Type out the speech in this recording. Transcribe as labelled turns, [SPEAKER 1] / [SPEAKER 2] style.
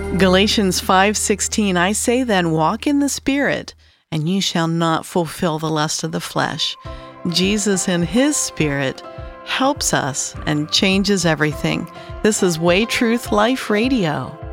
[SPEAKER 1] Galatians 5:16, I say then, walk in the Spirit, and you shall not fulfill the lust of the flesh. Jesus in His Spirit helps us and changes everything. This is Way Truth Life Radio.